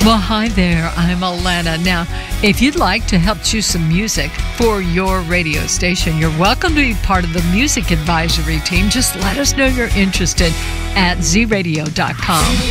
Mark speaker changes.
Speaker 1: Well, hi there. I'm Alana. Now, if you'd like to help choose some music for your radio station, you're welcome to be part of the music advisory team. Just let us know you're interested at zradio.com.